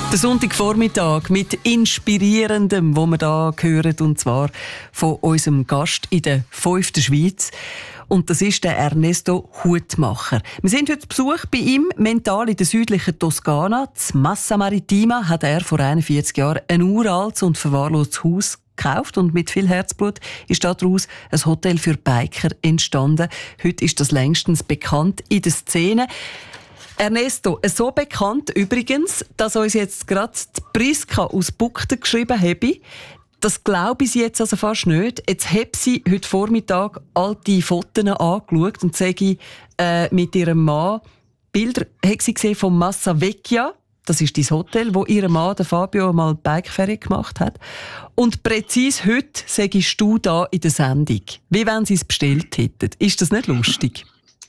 Der Sonntagvormittag mit Inspirierendem, wo wir da hören, und zwar von unserem Gast in der 5. Schweiz. Und das ist der Ernesto Hutmacher. Wir sind heute zu Besuch bei ihm, mental in der südlichen Toskana. In Massa Marittima hat er vor 41 Jahren ein uraltes und verwahrlostes Haus gekauft und mit viel Herzblut ist daraus ein Hotel für Biker entstanden. Heute ist das längstens bekannt in der Szene. Ernesto, so bekannt übrigens, dass uns jetzt gerade die Priska aus Bugden geschrieben habe. Das glaube ich jetzt also fast nicht. Jetzt habe sie heute Vormittag alte Fotos angeschaut und sage mit ihrem Mann Bilder hat sie gesehen vom Massa Vecchia. Das ist das Hotel, wo ihr Mann, der Fabio, mal Bikeferien gemacht hat. Und präzise heute sagst du da in der Sendung, wie wenn sie es bestellt hätten. Ist das nicht lustig?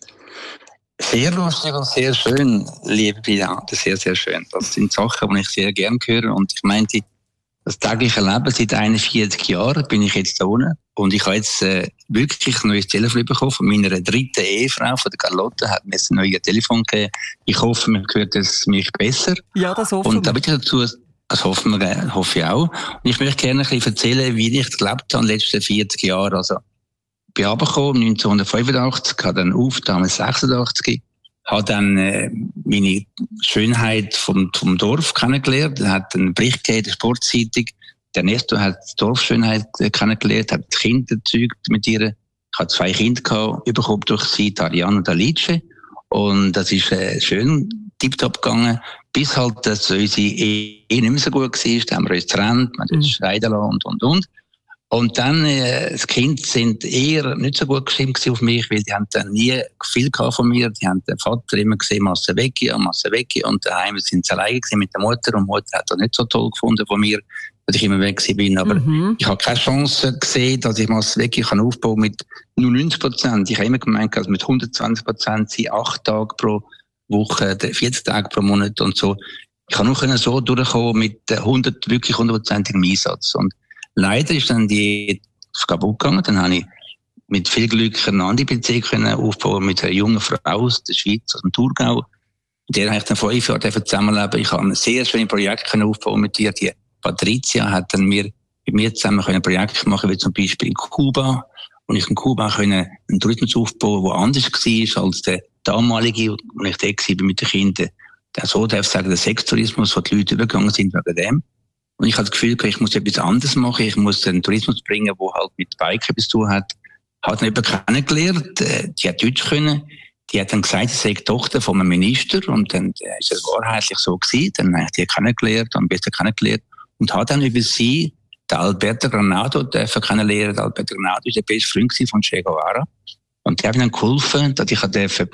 Sehr lustig und sehr schön, liebe Beate, sehr, sehr schön. Das sind Sachen, die ich sehr gerne höre. Und ich meinte, das tägliche Leben, seit 41 Jahren bin ich jetzt da unten. Und ich habe jetzt wirklich ein neues Telefon bekommen von meiner dritten Ehefrau, von der Carlotta, hat mir ein neues Telefon gegeben. Ich hoffe, man hört es mich besser. Ja, das hoffen wir. Und da bitte dazu, das hoffe ich auch. Und ich möchte gerne ein bisschen erzählen, wie ich gelebt habe in den letzten 40 Jahren. Also, ich bin runtergekommen 1985, habe dann damals 86, habe dann meine Schönheit vom Dorf kennengelernt, hat einen Bericht gegeben in der Sportzeitung. Der Ernesto hat die Dorfschönheit kennengelernt, hat Kinder gezeugt mit ihr. Ich hatte 2 Kinder bekommen durch sie, Ariane und Alice. Und das ist schön tiptop gegangen, bis halt, dass unsere Ehe nicht mehr so gut war. Da haben wir uns getrennt, wir haben uns scheiden lassen und. Und dann, das Kind sind eher nicht so gut gestimmt auf mich, weil die haben dann nie viel von mir. Die haben den Vater immer gesehen, Massa Vecchia. Und daheim sind sie alleine mit der Mutter. Und die Mutter hat das nicht so toll gefunden von mir, dass ich immer weg bin. Aber ich habe keine Chance gesehen, dass ich Massa Vecchia aufbauen kann mit nur 90%. Ich habe immer gemeint, dass mit 120% sind 8 Tage pro Woche, 40 Tage pro Monat und so. Ich kann nur so durchkommen mit wirklich 100%igem Einsatz. Und leider ist dann die kaputt gegangen. Dann habe ich mit viel Glück eine andere Beziehung aufbauen mit einer jungen Frau aus der Schweiz, aus dem Thurgau. Mit der habe ich dann 5 Jahre zusammenleben. Ich habe ein sehr schönes Projekt aufbauen mit ihr. Die Patricia hat dann mit mir zusammen ein Projekt machen, wie zum Beispiel in Kuba. Und ich in Kuba einen Tourismus aufbauen, der anders war als der damalige, wo ich da war mit den Kindern. So darf ich sagen, der Sextourismus, wo die Leute übergegangen sind wegen dem. Und ich habe das Gefühl, ich muss etwas anderes machen. Ich muss einen Tourismus bringen, der halt mit Biken etwas zu tun hat. Hat noch jemanden kennengelernt, die hat Deutsch können. Die hat dann gesagt, sie sei die Tochter von einem Minister. Und dann ist es wahrheitlich so gewesen. Dann habe ich die kennengelernt, am besten kennengelernt. Und habe dann über sie den Alberto Granado kennenlernen. Der Alberto Granado war der beste Freund von Che Guevara. Und die haben dann geholfen, dass ich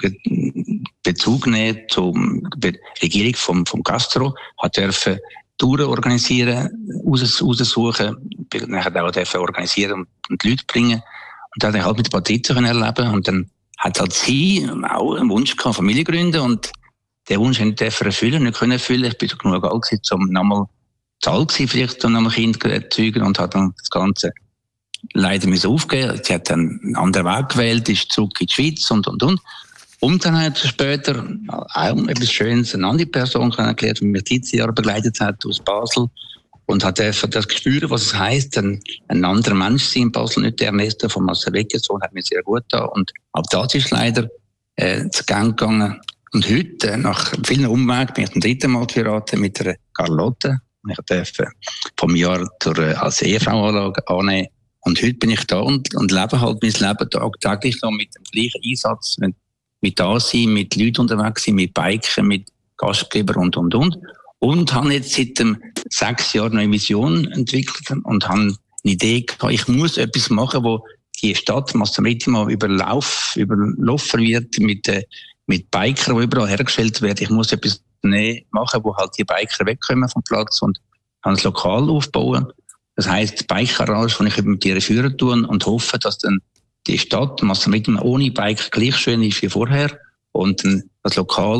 Bezug nehmen zur Regierung vom Castro, hat dürfen Touren organisieren, raussuchen, nachher auch organisieren und die Leute bringen. Und dann halt mit der Patrizia erleben. Und dann hat halt sie auch einen Wunsch gehabt, Familie gründen. Und den Wunsch nicht erfüllen, nicht können erfüllen. Ich bin so genug alt gewesen, um nochmal zu alt gewesen, vielleicht, um nochmal Kind zu erzeugen, und hat dann das Ganze leider müssen aufgeben. Sie hat dann einen anderen Weg gewählt, ist zurück in die Schweiz und. Und dann hat sie später auch etwas Schönes, eine andere Person kennengelernt, die mich 13 Jahre begleitet hat aus Basel, und hat einfach das Gespür, was es heisst, ein anderer Mensch sein in Basel, nicht der Ernesto von Massa Vecchia, so hat mir sehr gut getan. Und ab da ist leider zu Gang gegangen. Und heute, nach vielen Umwegen, bin ich zum 3. Mal geheiratet mit der Carlotta. Ich durfte vom Jahr als Ehefrau annehmen. Und heute bin ich da und lebe halt mein Leben tagtäglich noch mit dem gleichen Einsatz, mit da sein, mit Leuten unterwegs sein, mit Biken, mit Gastgeber und. Und habe jetzt seit 6 Jahren eine Vision entwickelt und habe eine Idee gehabt, ich muss etwas machen, wo die Stadt Massa Marittima überlaufen wird mit Bikern, die überall hergestellt werden. Ich muss etwas machen, wo halt die Biker wegkommen vom Platz, und habe ein Lokal aufbauen. Das heisst, Bike-Garage, wo ich mit ihr führen tue und hoffe, dass dann die Stadt Massa Marittima ohne Bike gleich schön ist wie vorher. Und das Lokal,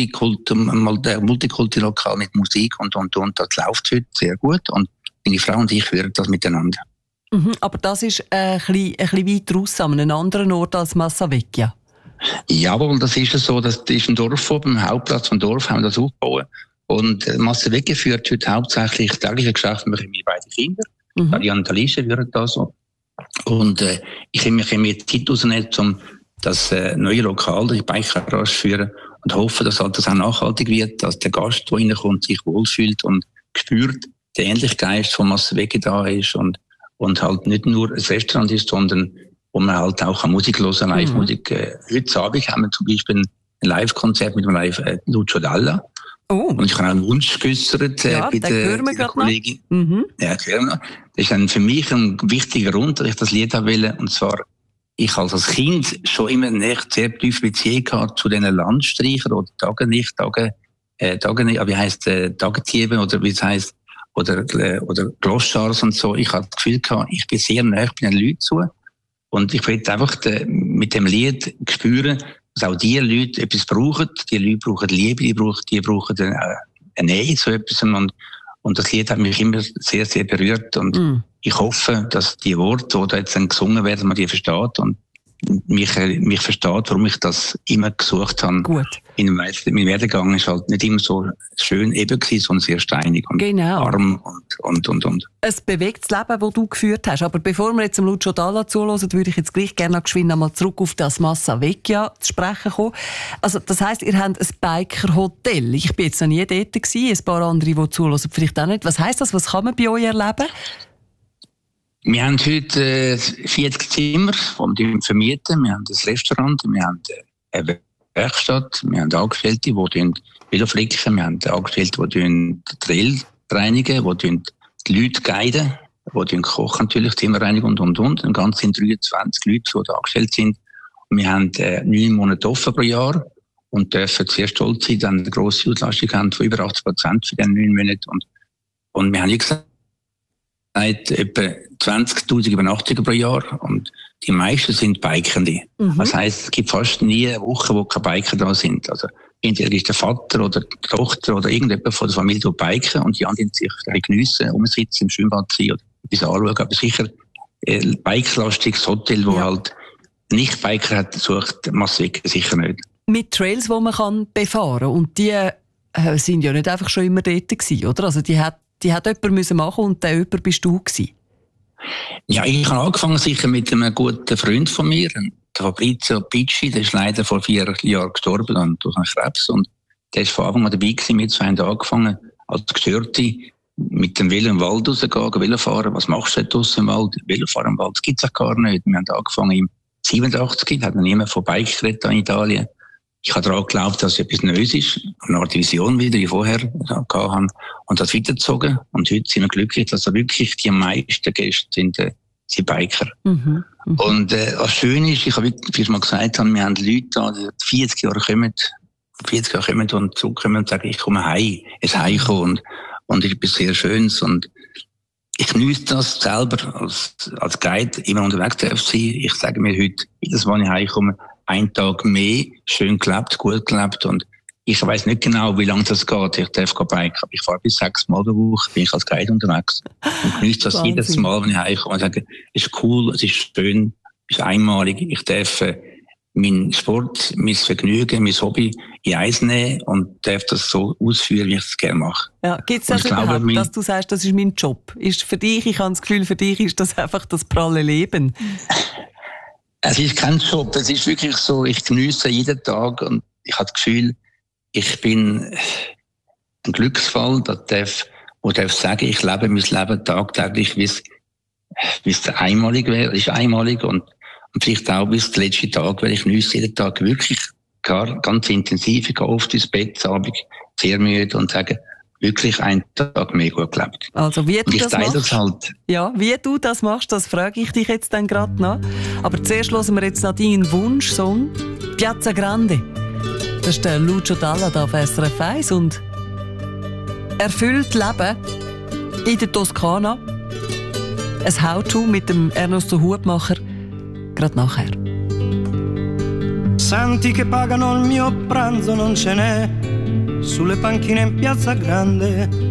Multikulti-Lokal mit Musik und. Das läuft heute sehr gut. Und meine Frau und ich führen das miteinander. Aber das ist ein bisschen weiter raus, an einem anderen Ort als Massa Vecchia. Jawohl, das ist so. Das ist ein Dorf oben, am Hauptplatz vom Dorf haben wir das aufgebaut. Und Massewegge führt heute hauptsächlich tägliche Geschäfte mit meinen beiden Kindern. Die Annalise führen das so. Und ich habe mir Zeit rausgenommen, um das neue Lokal, die Bike-Garage führen und hoffe, dass halt das auch nachhaltig wird, dass der Gast, der reinkommt, sich wohlfühlt und spürt, der ähnliche Geist von Massewegge da ist und halt nicht nur ein Restaurant ist, sondern wo man halt auch Musik hören, Live-Musik. Heute Abend haben wir zum Beispiel ein Live-Konzert mit dem Lucio Dalla. Oh. Und ich habe auch einen Wunsch geäussert bei der Kollegin. Ja, hören wir noch. Das ist für mich ein wichtiger Grund, dass ich das Lied wähle. Und zwar, ich als Kind schon immer eine sehr tiefe Beziehung gehabt zu diesen Landstreichern oder Tagetieben, oder wie es heisst, oder Gloschars und so. Ich habe das Gefühl gehabt, ich bin sehr nahe bei den Leuten zu. Und ich will einfach mit dem Lied spüren, dass auch die Leute etwas brauchen. Die Leute brauchen Liebe, die brauchen eine Nähe zu etwas. Und das Lied hat mich immer sehr, sehr berührt. Und ich hoffe, dass die Worte, die da jetzt dann gesungen werden, man die versteht und mich versteht, warum ich das immer gesucht habe. Gut. Mein Werdegang ist halt nicht immer so schön eben gewesen, sondern sehr steinig und arm und. Ein bewegtes Leben, das du geführt hast. Aber bevor wir jetzt dem Lucio Dalla zuhören, würde ich jetzt gleich gerne geschwind einmal zurück auf das Massavecchia zu sprechen kommen. Also, das heisst, ihr habt ein Biker-Hotel. Ich bin jetzt noch nie dort gewesen. Ein paar andere, die zuhören, vielleicht auch nicht. Was heisst das? Was kann man bei euch erleben? Wir haben heute 40 Zimmer, die wir vermieten. Wir haben ein Restaurant, wir haben eine Werkstatt, wir haben Angestellte, die Velo flicken, wir haben Angestellte, die Trail reinigen, die Leute guiden, die kochen natürlich, Zimmer reinigen und. Und ganz sind 23 Leute, die da angestellt sind. Und wir haben 9 Monate offen pro Jahr und dürfen sehr stolz sein, dass wir eine grosse Auslastung haben von über 80% für diese 9 Monate. Und wir haben gesagt, etwa 20.000 Übernachtungen pro Jahr und die meisten sind Bikende. Das heisst, es gibt fast nie eine Woche, wo keine Biker da sind. Also entweder ist der Vater oder die Tochter oder irgendjemand von der Familie, die biken und die anderen sich geniessen, umsitzen, im Schwimmbad sein oder etwas anschauen. Aber sicher ein bikelastiges Hotel, wo halt nicht Biker hat, sucht Massewegge sicher nicht. Mit Trails, die man befahren kann. Und die sind ja nicht einfach schon immer dort gewesen, oder? Also die hat jemand machen und der jemand bist du gewesen? Ja, ich habe angefangen sicher mit einem guten Freund von mir, der Fabrizio Picci, der ist leider vor 4 Jahren gestorben durch einen Krebs und der ist von Anfang an dabei gewesen, mit 2 haben angefangen als Gestörte mit dem Velo im Wald rausgehen, Velo fahren. Was machst du draussen im Wald? Velofahren im Wald, das gibt es gar nicht. Wir haben angefangen im 87, hat noch niemand von Bike geredet in Italien. Ich habe daran geglaubt, dass es etwas Neues ist, eine Art Vision wieder, wie vorher hatten, und das weitergezogen. Und heute sind wir glücklich, dass da wirklich die meisten Gäste sind Biker. Und was schön ist, ich habe, wie ich mal gesagt habe, wir haben Leute da, die 40 Jahre kommen und zurückkommen und sagen, ich komme heim, es heimkommen. Und es ist etwas sehr Schönes. Und ich genieße das selber als Guide, immer unterwegs zu sein. Ich sage mir heute, jedes Mal, wenn ich heimkomme, einen Tag mehr, schön gelebt, gut gelebt und ich weiss nicht genau, wie lange das geht. Ich darf biken, aber ich fahre bis 6 Mal pro Woche, bin ich als Guide unterwegs und genieße das jedes Mal, wenn ich heimkomme und sage, es ist cool, es ist schön, es ist einmalig, ich darf meinen Sport, mein Vergnügen, mein Hobby in eins nehmen und darf das so ausführen, wie ich es gerne mache. Ja, gibt es das überhaupt, dass du sagst, das ist mein Job? Ist für dich, ich habe das Gefühl, für dich ist das einfach das pralle Leben? Es ist kein Job, es ist wirklich so, ich genieße jeden Tag und ich habe das Gefühl, ich bin ein Glücksfall, darf sagen, ich lebe mein Leben tagtäglich, wie es einmalig wäre, es ist einmalig und vielleicht auch bis der letzte Tag, weil ich genieße jeden Tag wirklich ganz intensiv, ich gehe oft ins Bett, Abend sehr müde und sage, wirklich einen Tag mehr gut gelebt. Also wie du das machst? Das halt. Ja, wie du das machst, das frage ich dich jetzt dann gerade noch. Aber zuerst hören wir jetzt noch deinen Wunschsong «Piazza Grande». Das ist der Lucio Dalla da auf SRF 1 und erfüllt Leben in der Toskana. Ein How-to mit dem Ernesto Hutmacher gerade nachher. Santi che pagano il mio pranzo non ce n'è sulle panchine in Piazza Grande